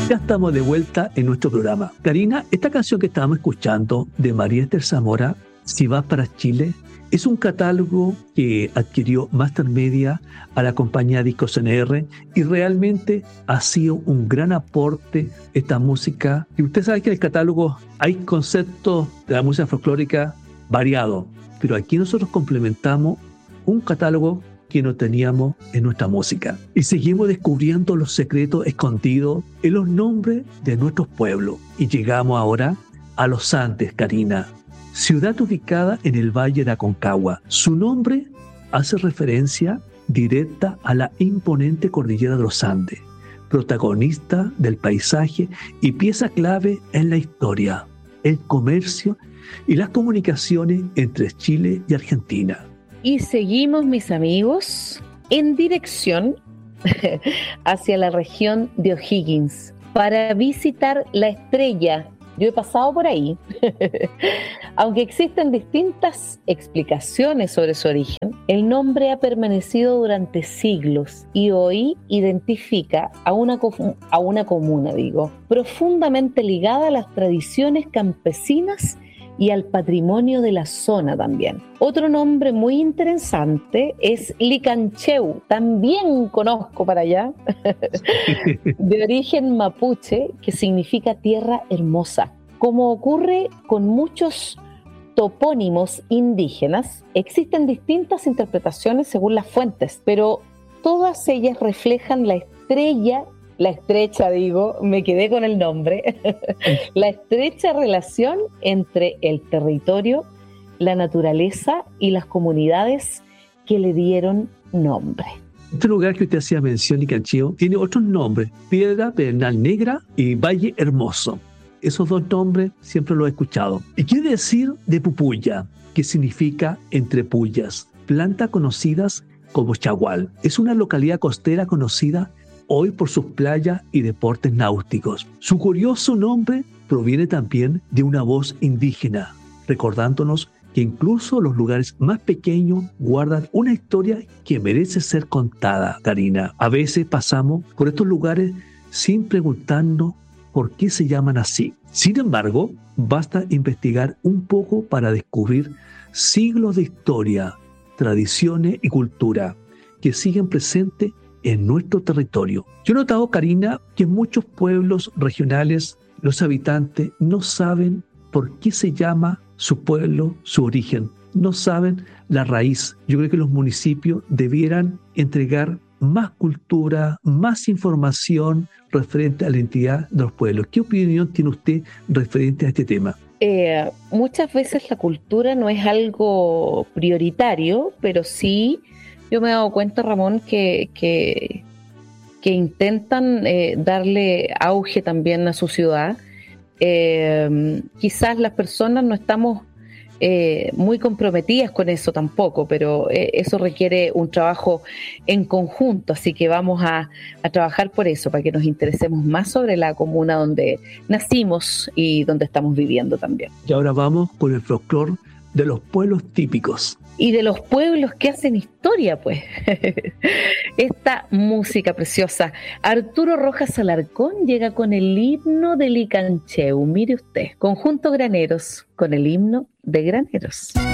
Ya estamos de vuelta en nuestro programa. Karina, esta canción que estábamos escuchando de María Esther Zamora, Si vas para Chile, es un catálogo que adquirió Master Media a la compañía Discos NR y realmente ha sido un gran aporte esta música. Y usted sabe que en el catálogo hay conceptos de la música folclórica variados, pero aquí nosotros complementamos un catálogo que no teníamos en nuestra música. Y seguimos descubriendo los secretos escondidos en los nombres de nuestros pueblos. Y llegamos ahora a Los Andes, Karina, ciudad ubicada en el Valle de Aconcagua. Su nombre hace referencia directa a la imponente cordillera de los Andes, protagonista del paisaje y pieza clave en la historia, el comercio y las comunicaciones entre Chile y Argentina. Y seguimos, mis amigos, en dirección hacia la región de O'Higgins para visitar La Estrella. Yo he pasado por ahí. Aunque existen distintas explicaciones sobre su origen, el nombre ha permanecido durante siglos y hoy identifica a una comuna, profundamente ligada a las tradiciones campesinas y al patrimonio de la zona también. Otro nombre muy interesante es Licancheu, también conozco para allá, de origen mapuche, que significa tierra hermosa. Como ocurre con muchos topónimos indígenas, existen distintas interpretaciones según las fuentes, pero todas ellas reflejan la estrecha, me quedé con el nombre, la estrecha relación entre el territorio, la naturaleza y las comunidades que le dieron nombre. Este lugar que usted hacía mención, Licancheo, tiene otros nombres: Piedra Pedernal Negra y Valle Hermoso. Esos dos nombres siempre los he escuchado. ¿Y qué decir de Pupuya, que significa entre pullas? Planta conocidas como chagual. Es una localidad costera conocida hoy por sus playas y deportes náuticos. Su curioso nombre proviene también de una voz indígena, recordándonos que incluso los lugares más pequeños guardan una historia que merece ser contada, Karina. A veces pasamos por estos lugares sin preguntarnos por qué se llaman así. Sin embargo, basta investigar un poco para descubrir siglos de historia, tradiciones y cultura que siguen presentes en nuestro territorio. Yo he notado, Karina, que en muchos pueblos regionales los habitantes no saben por qué se llama su pueblo, su origen. No saben la raíz. Yo creo que los municipios debieran entregar más cultura, más información referente a la identidad de los pueblos. ¿Qué opinión tiene usted referente a este tema? Muchas veces la cultura no es algo prioritario, pero sí yo me he dado cuenta, Ramón, que intentan darle auge también a su ciudad. Quizás las personas no estamos muy comprometidas con eso tampoco, pero eso requiere un trabajo en conjunto, así que vamos a trabajar por eso, para que nos interesemos más sobre la comuna donde nacimos y donde estamos viviendo también. Y ahora vamos con el folclore de los pueblos típicos. Y de los pueblos que hacen historia, pues. Esta música preciosa. Arturo Rojas Alarcón llega con el himno de Licancheu. Mire usted, Conjunto Graneros, con el himno de Graneros.